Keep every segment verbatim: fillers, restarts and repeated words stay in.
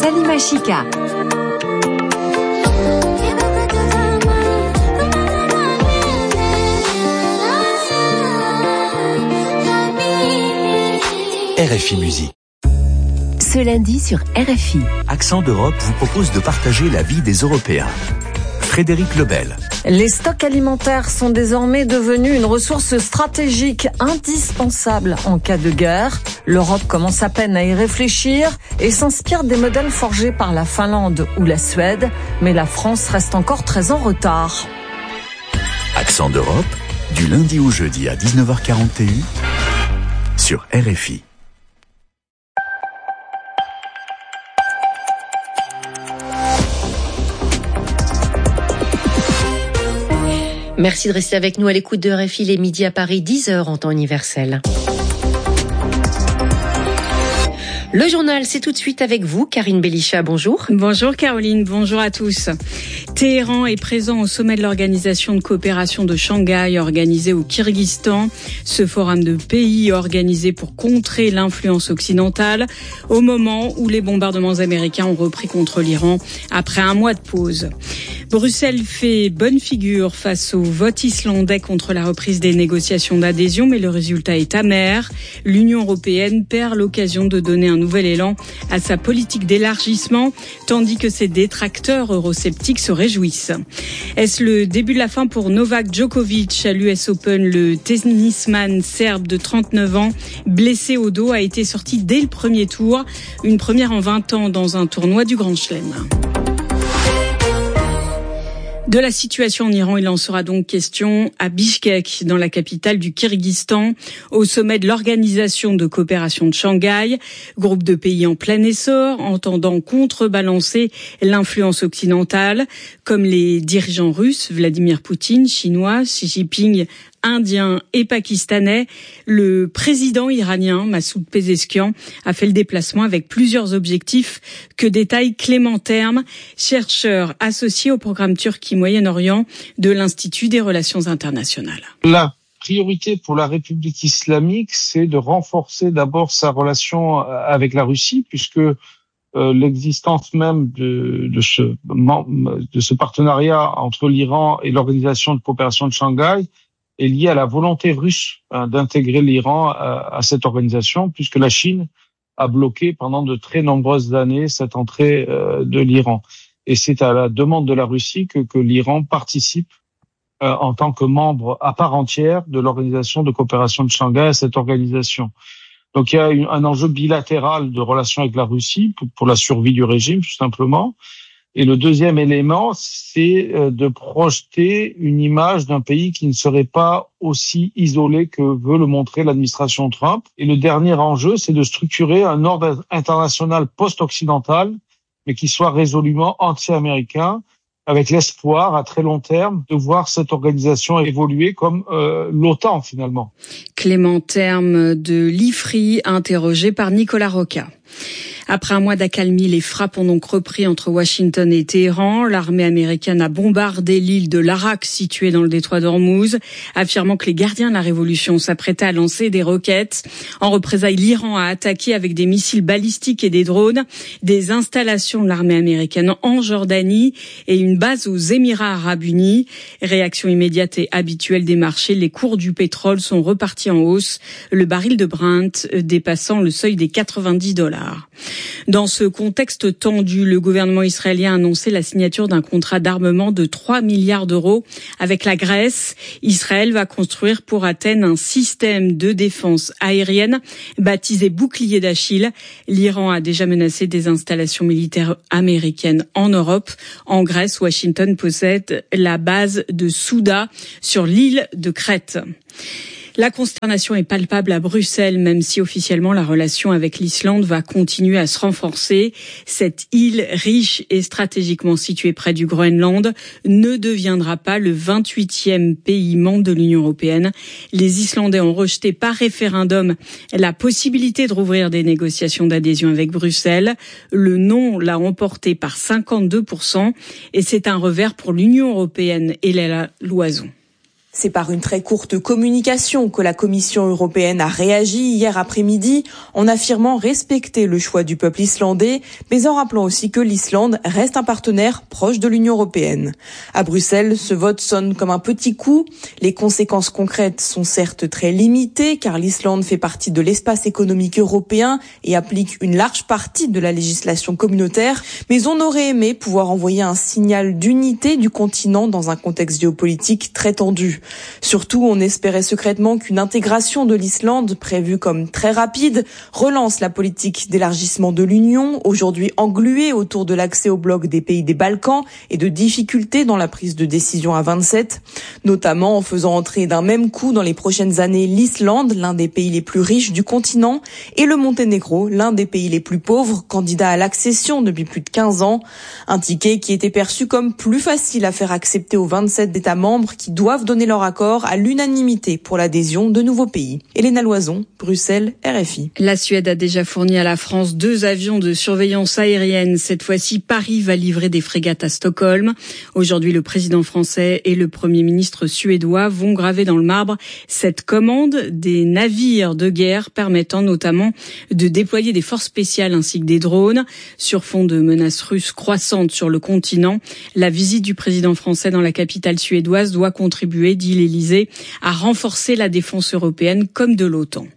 Salima Chika. R F I Musique. Ce lundi sur R F I. Accent d'Europe vous propose de partager la vie des Européens. Frédéric Lebel. Les stocks alimentaires sont désormais devenus une ressource stratégique indispensable en cas de guerre. L'Europe commence à peine à y réfléchir et s'inspire des modèles forgés par la Finlande ou la Suède, mais la France reste encore très en retard. Accent d'Europe, du lundi au jeudi à dix-neuf heures quarante et un sur R F I. Merci de rester avec nous à l'écoute de R F I, les midis à Paris, dix heures en temps universel. Le journal, c'est tout de suite avec vous, Karine Belisha, bonjour. Bonjour Caroline, bonjour à tous. Téhéran est présent au sommet de l'Organisation de coopération de Shanghai organisé au Kyrgyzstan. Ce forum de pays organisé pour contrer l'influence occidentale au moment où les bombardements américains ont repris contre l'Iran après un mois de pause. Bruxelles fait bonne figure face au vote islandais contre la reprise des négociations d'adhésion, mais le résultat est amer. L'Union européenne perd l'occasion de donner un nouvel élan à sa politique d'élargissement, tandis que ses détracteurs eurosceptiques se réjouissent. Est-ce le début de la fin pour Novak Djokovic à l'U S Open? Le tennisman serbe de trente-neuf ans, blessé au dos, a été sorti dès le premier tour, une première en vingt ans dans un tournoi du Grand Chelem. De la situation en Iran, il en sera donc question à Bishkek, dans la capitale du Kyrgyzstan, au sommet de l'Organisation de coopération de Shanghai, groupe de pays en plein essor, entendant contrebalancer l'influence occidentale, comme les dirigeants russes, Vladimir Poutine, chinois, Xi Jinping, indien et pakistanais. Le président iranien, Massoud Pezeshkian, a fait le déplacement avec plusieurs objectifs que détaille Clément Terme, chercheur associé au programme Turquie-Moyen-Orient de l'Institut des Relations internationales. La priorité pour la République islamique, c'est de renforcer d'abord sa relation avec la Russie, puisque euh, l'existence même de, de, ce, de ce partenariat entre l'Iran et l'Organisation de coopération de Shanghai est liée à la volonté russe hein, d'intégrer l'Iran à, à cette organisation, puisque la Chine a bloqué pendant de très nombreuses années cette entrée euh, de l'Iran. Et c'est à la demande de la Russie que, que l'Iran participe euh, en tant que membre à part entière de l'Organisation de coopération de Shanghai à cette organisation. Donc il y a une, un enjeu bilatéral de relation avec la Russie pour, pour la survie du régime, tout simplement. Et le deuxième élément, c'est de projeter une image d'un pays qui ne serait pas aussi isolé que veut le montrer l'administration Trump. Et le dernier enjeu, c'est de structurer un ordre international post-occidental, mais qui soit résolument anti-américain, avec l'espoir à très long terme de voir cette organisation évoluer comme euh, l'OTAN finalement. Clément Terme de l'I F R I, interrogé par Nicolas Roca. Après un mois d'accalmie, les frappes ont donc repris entre Washington et Téhéran. L'armée américaine a bombardé l'île de l'Arak, située dans le détroit d'Ormuz, affirmant que les gardiens de la révolution s'apprêtaient à lancer des roquettes. En représailles, l'Iran a attaqué avec des missiles balistiques et des drones des installations de l'armée américaine en Jordanie et une base aux Émirats arabes unis. Réaction immédiate et habituelle des marchés, les cours du pétrole sont repartis en hausse, le baril de Brent dépassant le seuil des quatre-vingt-dix dollars. Dans ce contexte tendu, le gouvernement israélien a annoncé la signature d'un contrat d'armement de trois milliards d'euros avec la Grèce. Israël va construire pour Athènes un système de défense aérienne baptisé bouclier d'Achille. L'Iran a déjà menacé des installations militaires américaines en Europe. En Grèce, Washington possède la base de Souda sur l'île de Crète. La consternation est palpable à Bruxelles, même si officiellement la relation avec l'Islande va continuer à se renforcer. Cette île riche et stratégiquement située près du Groenland ne deviendra pas le vingt-huitième pays membre de l'Union européenne. Les Islandais ont rejeté par référendum la possibilité de rouvrir des négociations d'adhésion avec Bruxelles. Le non l'a emporté par cinquante-deux pour cent et c'est un revers pour l'Union européenne et la Loison. C'est par une très courte communication que la Commission européenne a réagi hier après-midi en affirmant respecter le choix du peuple islandais, mais en rappelant aussi que l'Islande reste un partenaire proche de l'Union européenne. À Bruxelles, ce vote sonne comme un petit coup. Les conséquences concrètes sont certes très limitées car l'Islande fait partie de l'espace économique européen et applique une large partie de la législation communautaire, mais on aurait aimé pouvoir envoyer un signal d'unité du continent dans un contexte géopolitique très tendu. Surtout, on espérait secrètement qu'une intégration de l'Islande, prévue comme très rapide, relance la politique d'élargissement de l'Union, aujourd'hui engluée autour de l'accès au bloc des pays des Balkans et de difficultés dans la prise de décision à vingt-sept, notamment en faisant entrer d'un même coup dans les prochaines années l'Islande, l'un des pays les plus riches du continent, et le Monténégro, l'un des pays les plus pauvres, candidat à l'accession depuis plus de quinze ans. Un ticket qui était perçu comme plus facile à faire accepter aux vingt-sept États membres qui doivent donner leur accord à l'unanimité pour l'adhésion de nouveaux pays. Hélène Loison, Bruxelles, R F I. La Suède a déjà fourni à la France deux avions de surveillance aérienne. Cette fois-ci, Paris va livrer des frégates à Stockholm. Aujourd'hui, le président français et le premier ministre suédois vont graver dans le marbre cette commande des navires de guerre permettant notamment de déployer des forces spéciales ainsi que des drones. Sur fond de menaces russes croissantes sur le continent, la visite du président français dans la capitale suédoise doit contribuer, dit l'Élysée, à renforcer la défense européenne comme de l'OTAN.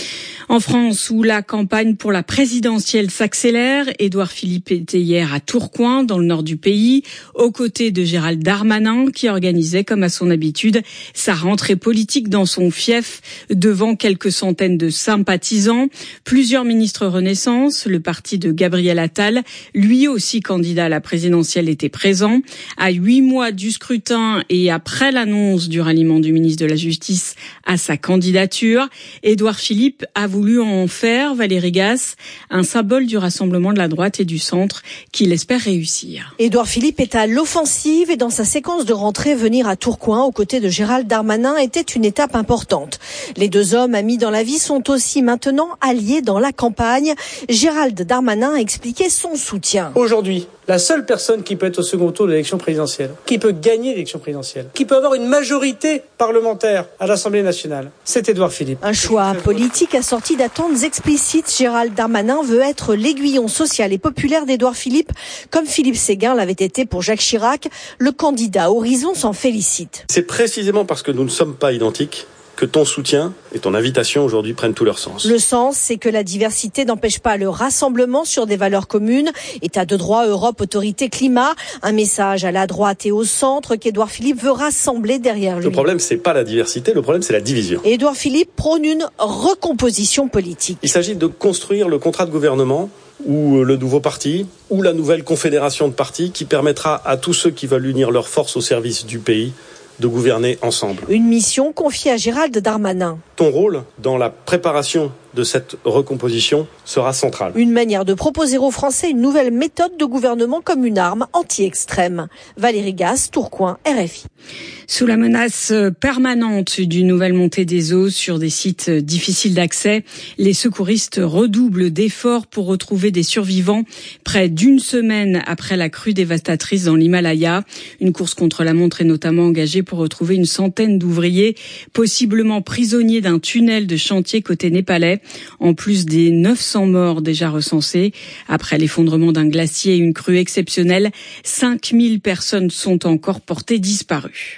En France, où la campagne pour la présidentielle s'accélère, Édouard Philippe était hier à Tourcoing, dans le nord du pays, aux côtés de Gérald Darmanin, qui organisait, comme à son habitude, sa rentrée politique dans son fief, devant quelques centaines de sympathisants. Plusieurs ministres Renaissance, le parti de Gabriel Attal, lui aussi candidat à la présidentielle, était présent. À huit mois du scrutin et après l'annonce du ralliement du ministre de la Justice à sa candidature, Édouard Philippe a voulu en faire, Valérie Gasse, un symbole du rassemblement de la droite et du centre qu'il espère réussir. Édouard Philippe est à l'offensive et dans sa séquence de rentrée, venir à Tourcoing aux côtés de Gérald Darmanin était une étape importante. Les deux hommes amis dans la vie sont aussi maintenant alliés dans la campagne. Gérald Darmanin a expliqué son soutien. Aujourd'hui, la seule personne qui peut être au second tour de l'élection présidentielle, qui peut gagner l'élection présidentielle, qui peut avoir une majorité parlementaire à l'Assemblée nationale, c'est Édouard Philippe. Un choix politique assorti d'attentes explicites. Gérald Darmanin veut être l'aiguillon social et populaire d'Édouard Philippe, comme Philippe Séguin l'avait été pour Jacques Chirac. Le candidat Horizon s'en félicite. C'est précisément parce que nous ne sommes pas identiques que ton soutien et ton invitation aujourd'hui prennent tout leur sens. Le sens, c'est que la diversité n'empêche pas le rassemblement sur des valeurs communes. État de droit, Europe, autorité, climat. Un message à la droite et au centre qu'Édouard Philippe veut rassembler derrière lui. Le problème, c'est pas la diversité, le problème, c'est la division. Édouard Philippe prône une recomposition politique. Il s'agit de construire le contrat de gouvernement ou le nouveau parti, ou la nouvelle confédération de partis qui permettra à tous ceux qui veulent unir leurs forces au service du pays de gouverner ensemble. Une mission confiée à Gérald Darmanin. Ton rôle dans la préparation de cette recomposition sera central. Une manière de proposer aux Français une nouvelle méthode de gouvernement comme une arme anti-extrême. Valérie Gasse, Tourcoing, R F I. Sous la menace permanente d'une nouvelle montée des eaux sur des sites difficiles d'accès, les secouristes redoublent d'efforts pour retrouver des survivants près d'une semaine après la crue dévastatrice dans l'Himalaya. Une course contre la montre est notamment engagée pour retrouver une centaine d'ouvriers, possiblement prisonniers d'un tunnel de chantier côté népalais, en plus des neuf cents morts déjà recensés. Après l'effondrement d'un glacier et une crue exceptionnelle, cinq mille personnes sont encore portées disparues.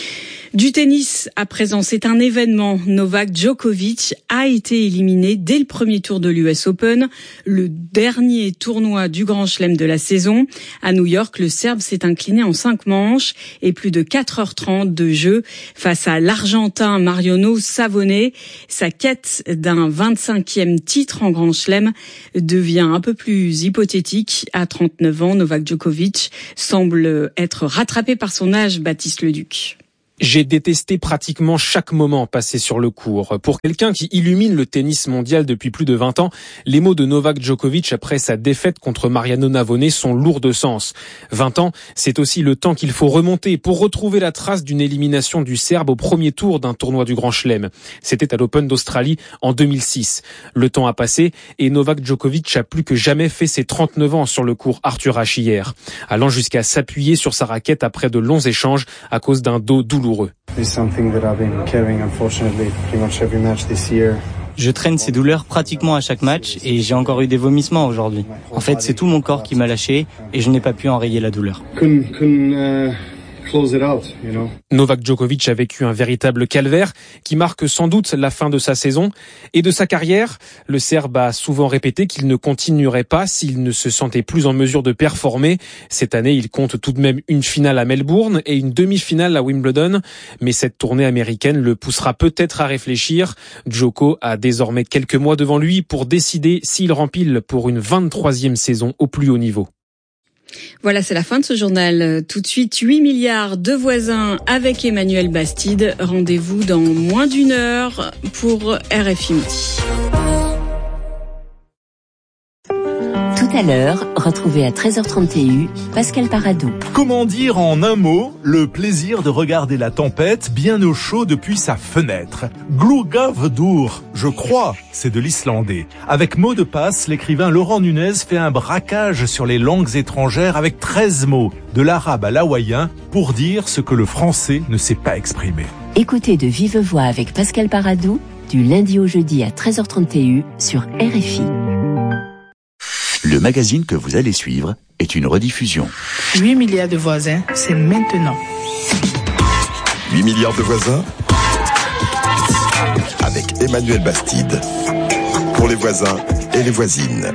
Du tennis, à présent, c'est un événement. Novak Djokovic a été éliminé dès le premier tour de l'U S Open, le dernier tournoi du Grand Chelem de la saison. À New York, le Serbe s'est incliné en cinq manches et plus de quatre heures trente de jeu face à l'Argentin Mariano Savone. Sa quête d'un vingt-cinquième titre en Grand Chelem devient un peu plus hypothétique. À trente-neuf ans, Novak Djokovic semble être rattrapé par son âge, Baptiste Leduc. J'ai détesté pratiquement chaque moment passé sur le court. Pour quelqu'un qui illumine le tennis mondial depuis plus de vingt ans, les mots de Novak Djokovic après sa défaite contre Mariano Navone sont lourds de sens. vingt ans, c'est aussi le temps qu'il faut remonter pour retrouver la trace d'une élimination du Serbe au premier tour d'un tournoi du Grand Chelem. C'était à l'Open d'Australie en deux mille six. Le temps a passé et Novak Djokovic a plus que jamais fait ses trente-neuf ans sur le court Arthur Ashe hier, allant jusqu'à s'appuyer sur sa raquette après de longs échanges à cause d'un dos douloureux. douloureux. Je traîne ces douleurs pratiquement à chaque match et j'ai encore eu des vomissements aujourd'hui. En fait, c'est tout mon corps qui m'a lâché et je n'ai pas pu enrayer la douleur. Novak Djokovic a vécu un véritable calvaire qui marque sans doute la fin de sa saison et de sa carrière. Le Serbe a souvent répété qu'il ne continuerait pas s'il ne se sentait plus en mesure de performer. Cette année, il compte tout de même une finale à Melbourne et une demi-finale à Wimbledon. Mais cette tournée américaine le poussera peut-être à réfléchir. Djoko a désormais quelques mois devant lui pour décider s'il rempile pour une vingt-troisième saison au plus haut niveau. Voilà, c'est la fin de ce journal. Tout de suite, huit milliards de voisins avec Emmanuel Bastide. Rendez-vous dans moins d'une heure pour R F I Midi. Tout à l'heure, retrouvez à treize heures trente et un Pascal Paradou. Comment dire en un mot le plaisir de regarder la tempête bien au chaud depuis sa fenêtre. Glugavdur, je crois, c'est de l'islandais. Avec mot de passe, l'écrivain Laurent Nunez fait un braquage sur les langues étrangères avec treize mots, de l'arabe à l'hawaïen, pour dire ce que le français ne sait pas exprimer. Écoutez de vive voix avec Pascal Paradou, du lundi au jeudi à treize heures trente et un sur R F I. Le magazine que vous allez suivre est une rediffusion. huit milliards de voisins, c'est maintenant. huit milliards de voisins avec Emmanuel Bastide. Pour les voisins et les voisines.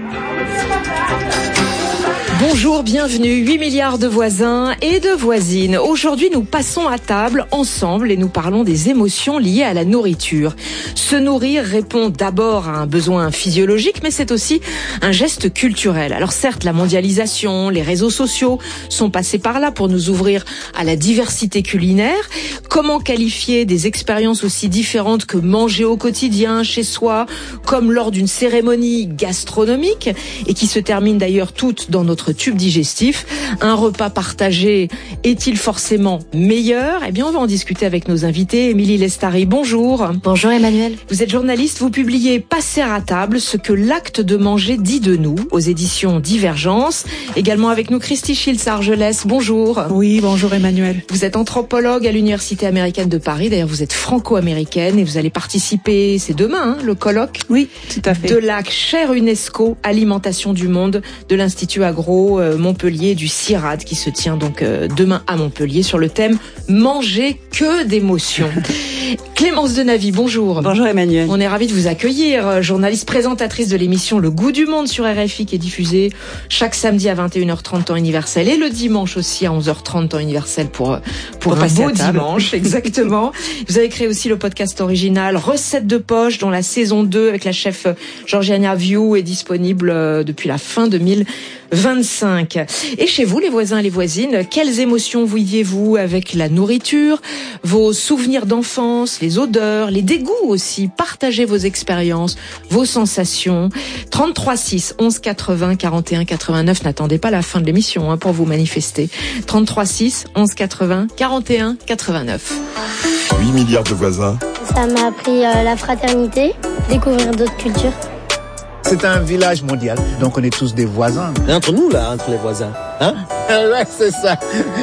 Bonjour, bienvenue, huit milliards de voisins et de voisines. Aujourd'hui, nous passons à table ensemble et nous parlons des émotions liées à la nourriture. Se nourrir répond d'abord à un besoin physiologique, mais c'est aussi un geste culturel. Alors certes, la mondialisation, les réseaux sociaux sont passés par là pour nous ouvrir à la diversité culinaire. Comment qualifier des expériences aussi différentes que manger au quotidien, chez soi, comme lors d'une cérémonie gastronomique, et qui se termine d'ailleurs toutes dans notre tube digestif. Un repas partagé est-il forcément meilleur? Eh bien, on va en discuter avec nos invités. Émilie Lestari, bonjour. Bonjour Emmanuel. Vous êtes journaliste, vous publiez Passer à table, ce que l'acte de manger dit de nous, aux éditions Divergence. Également avec nous Christy Schiltz-Argelès, bonjour. Oui, bonjour Emmanuel. Vous êtes anthropologue à l'Université américaine de Paris, d'ailleurs vous êtes franco-américaine et vous allez participer, c'est demain, hein, le colloque. Oui, tout à fait. De la chaire UNESCO Alimentation du Monde de l'Institut Agro Montpellier du CIRAD qui se tient donc demain à Montpellier sur le thème Manger que d'émotions. Clémence Denavy, bonjour. Bonjour Emmanuel. On est ravis de vous accueillir, journaliste présentatrice de l'émission Le Goût du Monde sur R F I qui est diffusée chaque samedi à vingt et une heures trente temps universel et le dimanche aussi à onze heures trente temps universel pour, pour, pour un beau dimanche, exactement. Vous avez créé aussi le podcast original Recettes de poche dont la saison deux avec la chef Georgiana Viu est disponible depuis la fin deux mille vingt-cinq. Et chez vous, les voisins et les voisines, quelles émotions viviez-vous avec la nourriture, vos souvenirs d'enfance, les odeurs, les dégoûts aussi? Partagez vos expériences, vos sensations. trente-trois six onze quatre-vingts quarante et un quatre-vingt-neuf. N'attendez pas la fin de l'émission hein, pour vous manifester. trente-trois six onze quatre-vingts quarante et un quatre-vingt-neuf. huit milliards de voisins. Ça m'a appris euh, la fraternité, découvrir d'autres cultures. C'est un village mondial, donc on est tous des voisins. Et entre nous, là, entre les voisins, hein? Ouais, c'est ça.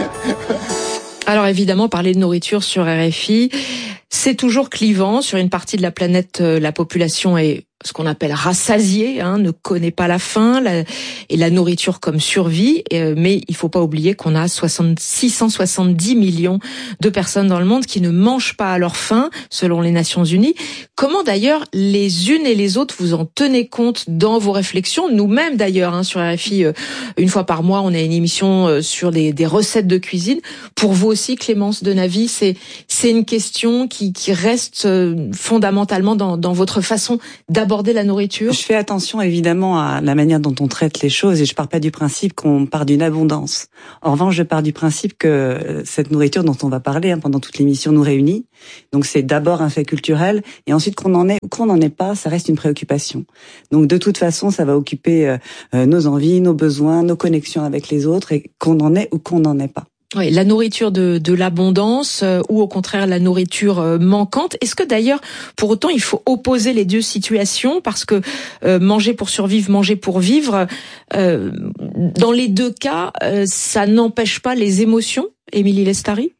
Alors évidemment, parler de nourriture sur R F I, c'est toujours clivant. Sur une partie de la planète, la population est ce qu'on appelle rassasiée, hein, ne connaît pas la faim la, et la nourriture comme survie. Et, mais il faut pas oublier qu'on a six cent soixante-dix millions de personnes dans le monde qui ne mangent pas à leur faim, selon les Nations Unies. Comment d'ailleurs les unes et les autres vous en tenez compte dans vos réflexions? Nous-mêmes d'ailleurs, hein, sur R F I, euh, une fois par mois, on a une émission euh, sur des, des recettes de cuisine. Pour vous aussi, Clémence Denavy, c'est c'est une question qui, qui reste euh, fondamentalement dans, dans votre façon d'aborder la nourriture? Je fais attention évidemment à la manière dont on traite les choses et je pars pas du principe qu'on part d'une abondance. En revanche, je pars du principe que cette nourriture dont on va parler hein, pendant toute l'émission nous réunit. Donc c'est d'abord un fait culturel et ensuite qu'on en ait ou qu'on n'en ait pas, ça reste une préoccupation. Donc de toute façon, ça va occuper euh, nos envies, nos besoins, nos connexions avec les autres et qu'on en ait ou qu'on n'en ait pas. Oui, la nourriture de, de l'abondance euh, ou au contraire la nourriture euh, manquante. Est-ce que d'ailleurs, pour autant, il faut opposer les deux situations parce que euh, manger pour survivre, manger pour vivre, euh, dans les deux cas, euh, ça n'empêche pas les émotions, Émilie Lestari?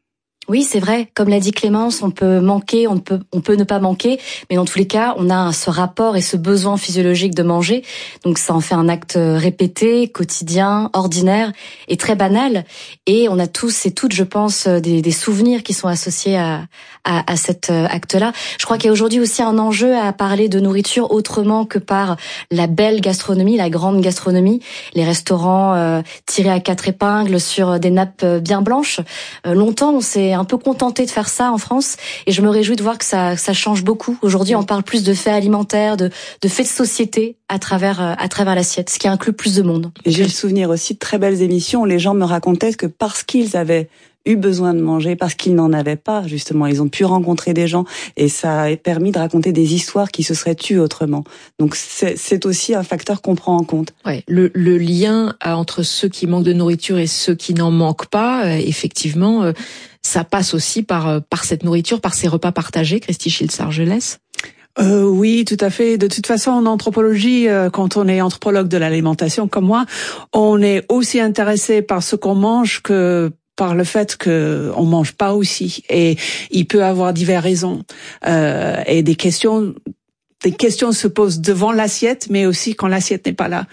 Oui, c'est vrai. Comme l'a dit Clémence, on peut manquer, on peut, on peut ne pas manquer, mais dans tous les cas, on a ce rapport et ce besoin physiologique de manger. Donc, ça en fait un acte répété, quotidien, ordinaire et très banal. Et on a tous et toutes, je pense, des, des souvenirs qui sont associés à, à, à cet acte-là. Je crois qu'il y a aujourd'hui aussi un enjeu à parler de nourriture autrement que par la belle gastronomie, la grande gastronomie, les restaurants euh, tirés à quatre épingles sur des nappes bien blanches. Euh, longtemps, on s'est un peu contenté de faire ça en France, et je me réjouis de voir que ça, ça change beaucoup. Aujourd'hui, on parle plus de faits alimentaires, de, de faits de société à travers, à travers l'assiette, ce qui inclut plus de monde. Et j'ai le souvenir aussi de très belles émissions où les gens me racontaient que parce qu'ils avaient eu besoin de manger, parce qu'ils n'en avaient pas, justement, ils ont pu rencontrer des gens, et ça a permis de raconter des histoires qui se seraient tues autrement. Donc c'est, c'est aussi un facteur qu'on prend en compte. Ouais, le, le lien entre ceux qui manquent de nourriture et ceux qui n'en manquent pas, euh, effectivement, euh, ça passe aussi par par cette nourriture, par ces repas partagés. Christy Schiltz-Argelès. Euh, oui, tout à fait. De toute façon, en anthropologie, euh, quand on est anthropologue de l'alimentation comme moi, on est aussi intéressé par ce qu'on mange que par le fait que on mange pas aussi. Et il peut avoir diverses raisons euh, et des questions. Des questions se posent devant l'assiette, mais aussi quand l'assiette n'est pas là.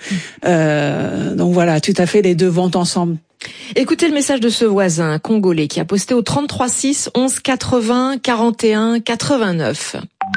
Euh, donc voilà, tout à fait, les deux vont ensemble. Écoutez le message de ce voisin congolais qui a posté au trente-trois six onze quatre-vingts quarante et un quatre-vingt-neuf.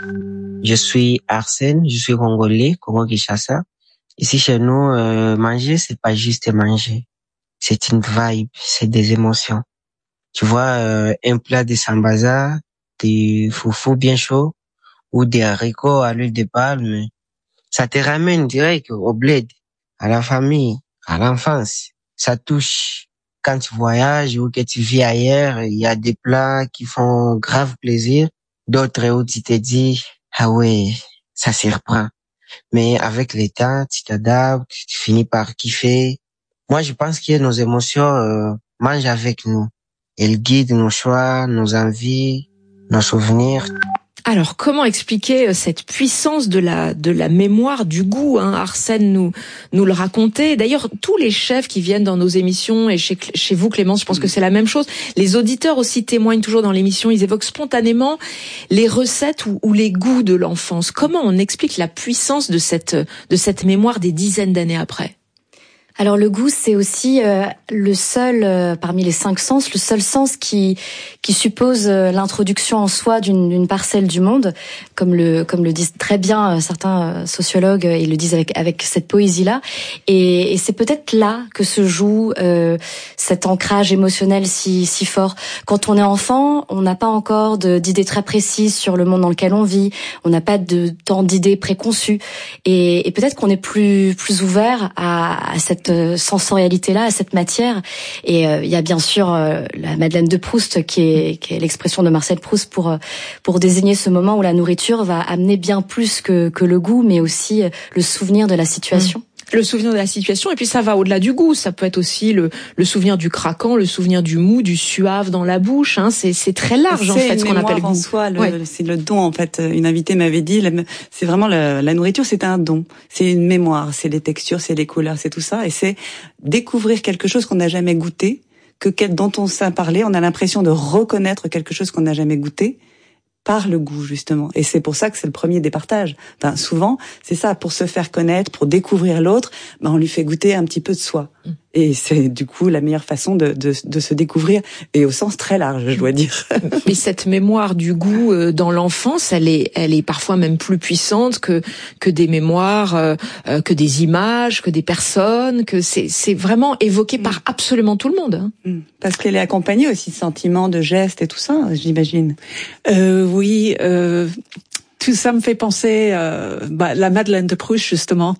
Je suis Arsène, je suis congolais, Congo-Kinshasa. Ici chez nous, euh, manger, c'est pas juste manger. C'est une vibe, c'est des émotions. Tu vois, euh, un plat de sambaza, des foufou bien chaud, ou des haricots à l'huile de palme, ça te ramène direct au bled, à la famille, à l'enfance. Ça touche. Quand tu voyages ou que tu vis ailleurs, il y a des plats qui font grave plaisir, d'autres où tu te dis, ah ouais, ça s'y reprend. Mais avec le temps, tu t'adaptes, tu finis par kiffer. Moi, je pense que nos émotions euh, mangent avec nous. Elles guident nos choix, nos envies, nos souvenirs. Alors, comment expliquer cette puissance de la de la mémoire du goût, hein? Arsène nous nous le racontait. D'ailleurs, tous les chefs qui viennent dans nos émissions, et chez chez vous, Clémence, je pense que c'est la même chose. Les auditeurs aussi témoignent toujours dans l'émission. Ils évoquent spontanément les recettes ou, ou les goûts de l'enfance. Comment on explique la puissance de cette de cette mémoire des dizaines d'années après? Alors le goût, c'est aussi euh, le seul euh, parmi les cinq sens, le seul sens qui qui suppose euh, l'introduction en soi d'une, d'une parcelle du monde, comme le comme le disent très bien euh, certains sociologues, et ils le disent avec avec cette poésie-là. Et, et c'est peut-être là que se joue euh, cet ancrage émotionnel si si fort. Quand on est enfant, on n'a pas encore de, d'idées très précises sur le monde dans lequel on vit. On n'a pas de tant d'idées préconçues. Et, et peut-être qu'on est plus plus ouvert à, à cette sensorialité-là, à cette matière. Et euh, il y a bien sûr euh, la Madeleine de Proust, qui est, qui est l'expression de Marcel Proust pour euh, pour désigner ce moment où la nourriture va amener bien plus que que le goût, mais aussi euh, le souvenir de la situation. Mmh. Le souvenir de la situation, et puis ça va au-delà du goût. Ça peut être aussi le, le souvenir du craquant, le souvenir du mou, du suave dans la bouche. Hein. C'est, c'est très large en fait ce qu'on appelle goût. En soi, le, ouais. C'est le don en fait. Une invitée m'avait dit, c'est vraiment la, la nourriture, c'est un don. C'est une mémoire, c'est les textures, c'est les couleurs, c'est tout ça, et c'est découvrir quelque chose qu'on n'a jamais goûté, que dont on sait parler. On a l'impression de reconnaître quelque chose qu'on n'a jamais goûté par le goût, justement. Et c'est pour ça que c'est le premier des partages. Enfin, souvent, c'est ça, pour se faire connaître, pour découvrir l'autre, ben, on lui fait goûter un petit peu de soi. Mmh. Et c'est, du coup, la meilleure façon de, de, de se découvrir, et au sens très large, je dois dire. Mais cette mémoire du goût euh, dans l'enfance, elle est, elle est parfois même plus puissante que, que des mémoires, euh, que des images, que des personnes, que c'est, c'est vraiment évoqué mmh. par absolument tout le monde. Hein. Mmh. Parce qu'elle est accompagnée aussi de sentiments, de gestes et tout ça, j'imagine. Euh, oui, euh, tout ça me fait penser euh, bah, la Madeleine de Proust, justement.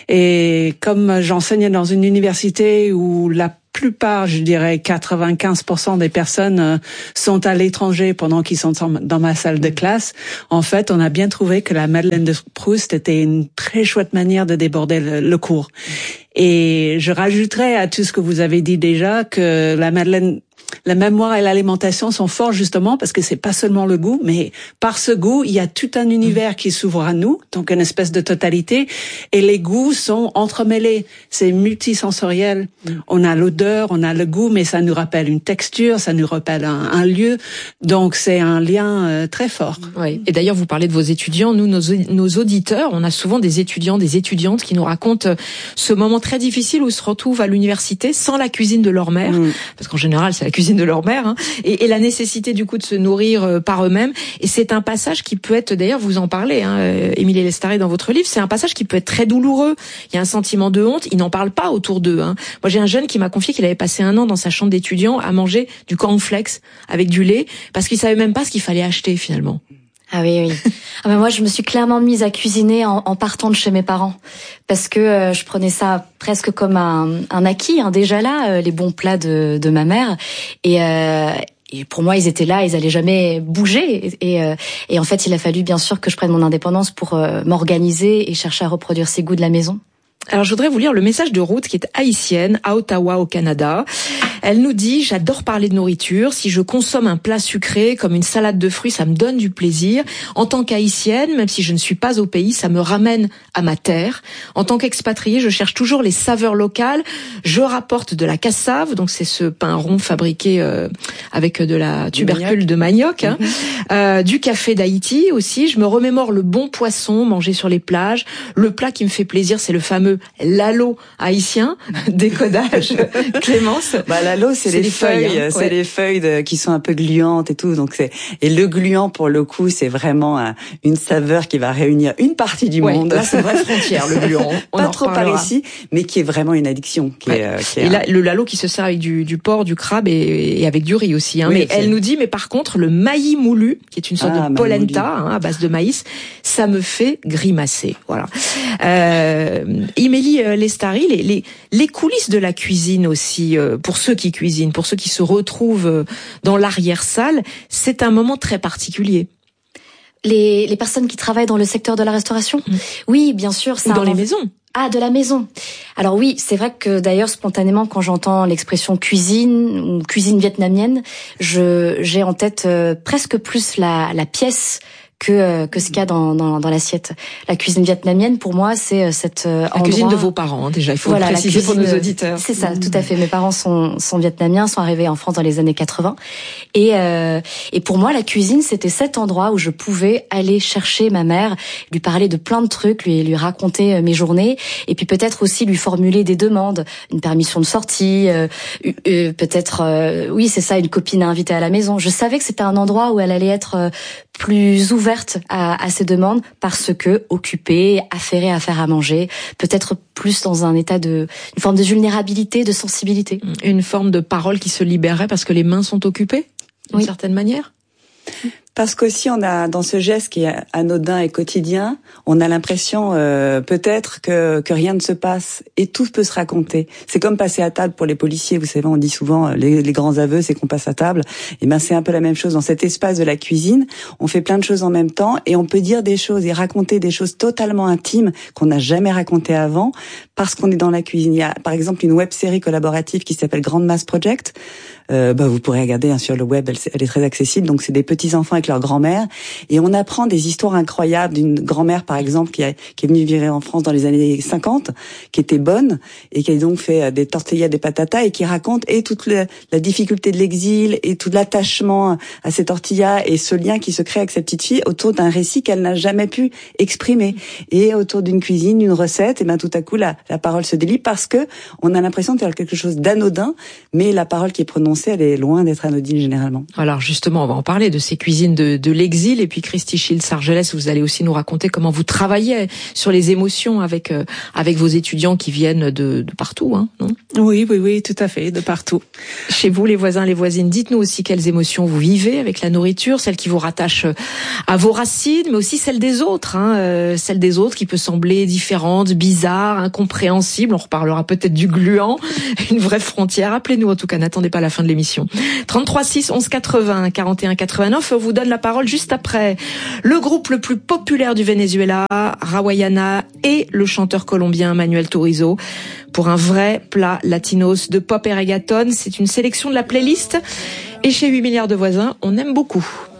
Et comme j'enseignais dans une université où la plupart, je dirais quatre-vingt-quinze pour cent des personnes euh, sont à l'étranger pendant qu'ils sont dans ma salle de classe, en fait, on a bien trouvé que la Madeleine de Proust était une très chouette manière de déborder le, le cours. Et je rajouterais à tout ce que vous avez dit déjà que la Madeleine la mémoire et l'alimentation sont forts justement parce que c'est pas seulement le goût, mais par ce goût, il y a tout un univers mmh. qui s'ouvre à nous, donc une espèce de totalité, et les goûts sont entremêlés. C'est multisensoriel. Mmh. On a l'odeur, on a le goût, mais ça nous rappelle une texture, ça nous rappelle un, un lieu. Donc c'est un lien euh, très fort. Oui. Et d'ailleurs, vous parlez de vos étudiants. Nous, nos, nos auditeurs, on a souvent des étudiants, des étudiantes qui nous racontent ce moment très difficile où ils se retrouvent à l'université sans la cuisine de leur mère, mmh. parce qu'en général, c'est la cuisine de leur mère, hein, et, et la nécessité du coup de se nourrir par eux-mêmes. Et c'est un passage qui peut être, d'ailleurs, vous en parlez, hein, Émilie Lestari, dans votre livre, c'est un passage qui peut être très douloureux. Il y a un sentiment de honte. Ils n'en parlent pas autour d'eux. Hein. Moi, j'ai un jeune qui m'a confié qu'il avait passé un an dans sa chambre d'étudiant à manger du cornflakes avec du lait parce qu'il savait même pas ce qu'il fallait acheter finalement. Ah oui, oui. Ah ben moi, je me suis clairement mise à cuisiner en, en partant de chez mes parents, parce que euh, je prenais ça presque comme un, un acquis, hein, déjà là, euh, les bons plats de, de ma mère, et, euh, et pour moi, ils étaient là, ils allaient jamais bouger, et, et, euh, et en fait, il a fallu bien sûr que je prenne mon indépendance pour euh, m'organiser et chercher à reproduire ces goûts de la maison. Alors, je voudrais vous lire le message de Ruth, qui est haïtienne, à Ottawa, au Canada. Elle nous dit « J'adore parler de nourriture. Si je consomme un plat sucré, comme une salade de fruits, ça me donne du plaisir. En tant qu'haïtienne, même si je ne suis pas au pays, ça me ramène à ma terre. En tant qu'expatriée, je cherche toujours les saveurs locales. Je rapporte de la cassave, donc c'est ce pain rond fabriqué euh, avec de la tubercule de manioc, hein. mm-hmm. euh, du café d'Haïti aussi. Je me remémore le bon poisson mangé sur les plages. Le plat qui me fait plaisir, c'est le fameux lalo haïtien. Décodage, Clémence. Bah, l'alo, c'est, c'est les, les feuilles, feuilles hein, c'est ouais. les feuilles de, qui sont un peu gluantes et tout. Donc c'est, et le gluant, pour le coup, c'est vraiment un, une saveur qui va réunir une partie du ouais, monde. Là, c'est une vraie frontière, le gluant. On Pas trop par ici, mais qui est vraiment une addiction. Qui ouais. est, euh, qui est et là, un... le lalo qui se sert avec du, du porc, du crabe et, et avec du riz aussi. Hein. Oui, mais elle nous dit, mais par contre, le maïs moulu, qui est une sorte ah, de polenta hein, à base de maïs, ça me fait grimacer. Voilà. Euh, Émilie Lestari, les, les, les coulisses de la cuisine aussi, euh, pour ceux qui cuisinent, pour ceux qui se retrouvent dans l'arrière-salle, c'est un moment très particulier. Les, les personnes qui travaillent dans le secteur de la restauration, mmh. oui, bien sûr. Ça Ou dans un... les maisons. Ah, de la maison. Alors oui, c'est vrai que d'ailleurs, spontanément, quand j'entends l'expression cuisine ou cuisine vietnamienne, je j'ai en tête euh, presque plus la, la pièce que que ce qu'il y a dans, dans dans l'assiette. La cuisine vietnamienne, pour moi, c'est cette euh, la endroit... cuisine de vos parents, hein, déjà. Il faut voilà, le préciser pour nos auditeurs. C'est ça, mmh. tout à fait. Mes parents sont sont vietnamiens, sont arrivés en France dans les années quatre-vingts, et euh, et pour moi, la cuisine, c'était cet endroit où je pouvais aller chercher ma mère, lui parler de plein de trucs, lui lui raconter mes journées, et puis peut-être aussi lui formuler des demandes, une permission de sortie, euh, euh, peut-être, euh, oui, c'est ça, une copine à inviter à la maison. Je savais que c'était un endroit où elle allait être euh, plus ouverte à, à ces demandes parce que occupée, affairée à faire à manger, peut-être plus dans un état de, une forme de vulnérabilité, de sensibilité. Une forme de parole qui se libérait parce que les mains sont occupées, d'une oui. certaine manière. Parce qu'aussi on a dans ce geste qui est anodin et quotidien, on a l'impression euh, peut-être que que rien ne se passe et tout peut se raconter. C'est comme passer à table pour les policiers, vous savez, on dit souvent les, les grands aveux, c'est qu'on passe à table. Et ben c'est un peu la même chose dans cet espace de la cuisine. On fait plein de choses en même temps et on peut dire des choses et raconter des choses totalement intimes qu'on n'a jamais racontées avant parce qu'on est dans la cuisine. Il y a par exemple une web-série collaborative qui s'appelle Grand Mass Project. Euh, bah vous pourrez regarder hein, sur le web, elle, elle est très accessible. Donc c'est des petits enfants avec leur grand-mère et on apprend des histoires incroyables d'une grand-mère par exemple qui, a, qui est venue vivre en France dans les années cinquante, qui était bonne et qui a donc fait des tortillas, des patatas et qui raconte et toute la, la difficulté de l'exil et tout l'attachement à ces tortillas et ce lien qui se crée avec sa petite fille autour d'un récit qu'elle n'a jamais pu exprimer et autour d'une cuisine, d'une recette. Et ben tout à coup la, la parole se délie parce que on a l'impression de faire quelque chose d'anodin, mais la parole qui est prononcée elle est loin d'être anodine généralement. Alors justement, on va en parler de ces cuisines de, de l'exil. Et puis Christy Shields-Argelès, vous allez aussi nous raconter comment vous travaillez sur les émotions avec euh, avec vos étudiants qui viennent de, de partout, hein, non ? Oui, oui, oui, tout à fait, de partout. Chez vous, les voisins, les voisines, dites-nous aussi quelles émotions vous vivez avec la nourriture, celles qui vous rattachent à vos racines, mais aussi celles des autres, hein, euh, celles des autres qui peut sembler différentes, bizarres, incompréhensibles. On reparlera peut-être du gluant, une vraie frontière. Appelez-nous en tout cas, n'attendez pas la fin de l'émission. trente-trois six onze quatre-vingts quarante et un quatre-vingt-neuf. On vous donne la parole juste après. Le groupe le plus populaire du Venezuela, Rawayana, et le chanteur colombien Manuel Turizo, pour un vrai plat latinos de pop et reggaeton. C'est une sélection de la playlist. Et chez huit milliards de voisins, on aime beaucoup.